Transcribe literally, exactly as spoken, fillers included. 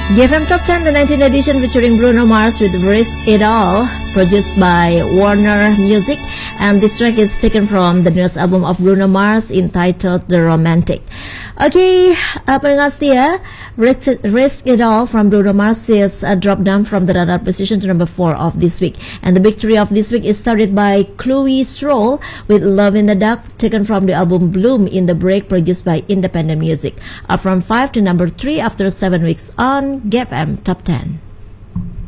G F M Top ten, the nineteenth edition, featuring Bruno Mars with Risk It All, produced by Warner Music, and this track is taken from the newest album of Bruno Mars entitled The Romantic. Okay, uh, pendengar setia, Risk, Risk It All from Bruno Mars is uh, dropped down from the radar position to number four of this week. And the big three of this week is started by Chloe Stroll with Love in the Dark, taken from the album Bloom in the Break, produced by Independent Music. Up from five to number three after seven weeks on G F M Top ten.